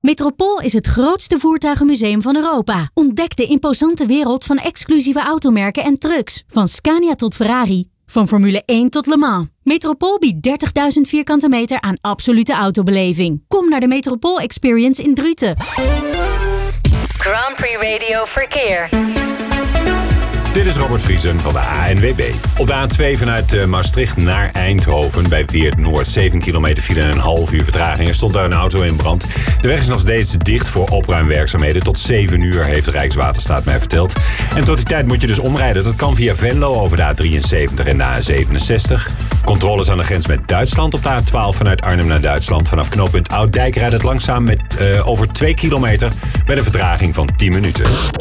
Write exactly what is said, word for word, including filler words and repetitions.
Metropool is het grootste voertuigenmuseum van Europa. Ontdek de imposante wereld van exclusieve automerken en trucks. Van Scania tot Ferrari. Van Formule één tot Le Mans. Metropool biedt dertigduizend vierkante meter aan absolute autobeleving. Kom naar de Metropool Experience in Druten. Grand Prix Radio Verkeer. Dit is Robert Vriesen van de A N W B. Op de A twee vanuit uh, Maastricht naar Eindhoven bij Weert Noord. zeven kilometer file en een half uur vertraging. Er stond daar een auto in brand. De weg is nog steeds dicht voor opruimwerkzaamheden. Tot zeven uur heeft de Rijkswaterstaat mij verteld. En tot die tijd moet je dus omrijden. Dat kan via Venlo over de A drieënzeventig en de A zevenenzestig. Controles aan de grens met Duitsland op de A twaalf vanuit Arnhem naar Duitsland. Vanaf knooppunt Ouddijk rijdt het langzaam met uh, over twee kilometer met een vertraging van tien minuten.